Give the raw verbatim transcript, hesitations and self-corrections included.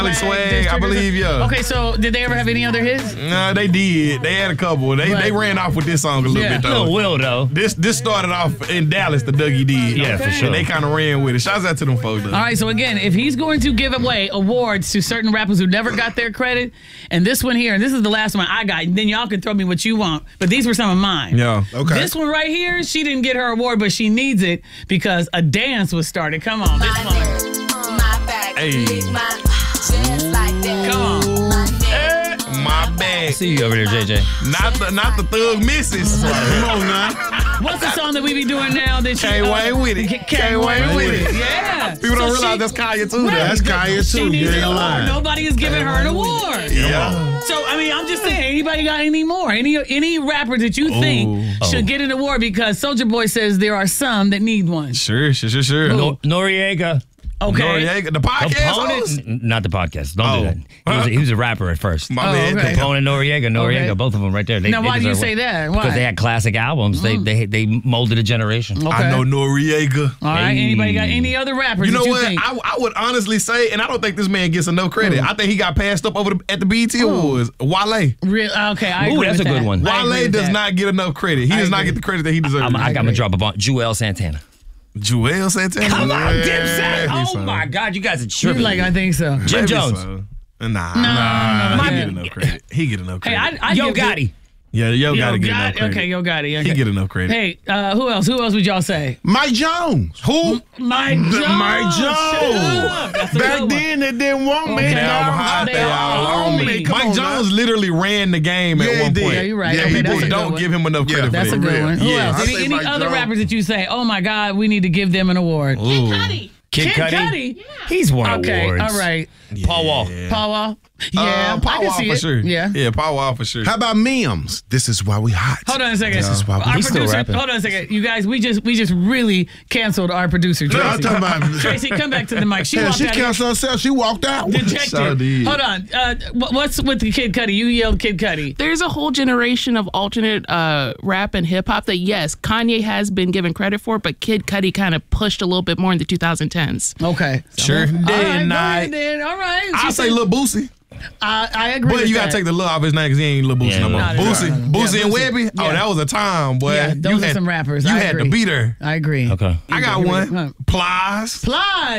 Swag, Swag I believe, yeah. Okay, so did they ever have any other hits? Nah, they did. They had a couple. They But, they ran off with this song a little yeah. bit though. Lil Will though. This this started off in Dallas. The Dougie did. Yeah, Okay. for sure. And they kind of ran with it. Shouts out to them folks though. All right, so again, if he's going to give away awards to certain rappers who never got their credit, and this one here, and this is the last one I got, then y'all can throw me what you want. But these were some of mine. Yeah. Okay. This one right here, she didn't get her award, but she needs it because a dance was started. Come on, this one. Hey. Come on. Eh, my bad. See you over there, J J. Not the not the thug missus. Come on now. What's the song that we be doing now that she Can't wait with it. Can't, Can't wait wait with with it. it. Yeah. People don't So realize she- that's Kanye too. Right. though. That's Kanye She too. needs You an ain't award. lying. Nobody is giving her an award. Yeah. So I mean, I'm just saying, anybody got any more? Any any rapper that you think Oh. should get an award because Soulja Boy says there are some that need one. Sure, sure, sure, sure. No, Noriega. Okay. Noriega, the podcast host? Component, n- not the podcast. Don't Oh. do that. He was, he was a rapper at first. My Oh, bad. okay. Component, Noriega, Noriega, Okay. both of them right there. They, Now, they why do you deserve say one. that? Why? Because they had classic albums. They they they molded a generation. Okay. I know Noriega. All right. Hey. Anybody got any other rappers? You know that you what? Think? I, I would honestly say, and I don't think this man gets enough credit. I think he got passed up over the, at the B E T Awards. Wale. Real, okay, I Ooh, agree that's with a good that. one. I agree Wale with does that. not get enough credit. He I does not agree. get the credit that he deserves. I'm, I got agree. to drop a bomb. Joel Santana. Joel Santana. Come on, Yeah, Dipset. I think Oh so. my God, you guys are You tripping. like? I think so. Jim Maybe Jones. so. Nah, nah, no, nah. no, He no. get enough credit. He get enough Hey, credit. I, I Yo give it- Gotti. yeah, yo, Yo gotta get enough Gotti. credit. Okay, Yo Gotti. Okay. He get enough credit. Hey, uh, who else? Who else would y'all say? Mike Jones. Who? Mike Jones. Mike Shut up. Jones. That's a good Back one. then, they didn't want me. Okay. Now Now I'm I'm hot. hot. They They all all on on me. me. Come Mike on Jones now. literally ran the game Yeah, at he one did. point. Yeah, you're right. Yeah, Okay, he People that's a did. good don't one. give him enough Yeah, credit That's for a that. good one. Who Yeah. else? I Any, say any Mike other Jones. rappers that you say, oh my God, we need to give them an award? Ooh. Kid, Kid Cudi. Cudi? He's won Okay, awards. all right. Paul Wall. Paul Wall? Yeah, Uh, Paul I can Wall see for it. sure. Yeah. Yeah, Paul Wall for sure. How about Mims? This is why we hot. Hold on a second. This is why we Our He's still producer, rapping. hold on a second. You guys, we just we just really canceled our producer, No, I'm Tracy. talking about. Tracy, come back to the mic. She Yeah, walked she out of canceled herself. She walked out. dejected. So did. Hold on. Uh, wh- what's with the Kid Cudi? You yelled Kid Cudi. There's a whole generation of alternate uh, rap and hip hop that, yes, Kanye has been given credit for, but Kid Cudi kind of pushed a little bit more in the twenty tens. Okay. Sure. All right, Day go and ahead night. then. All right. I She say said- Lil Boosie. I, I agree. But with you gotta that. take the Lil off his name because he ain't Lil Boosie Yeah, no more. no, no, Boosie, no, no. Boosie Yeah, and Boosie. Webby. Oh, Yeah. that was a time, boy. Yeah, those you are had, some rappers. You I had agree. to beat her. I agree. Okay. I got Huh. one. Plies. Plies.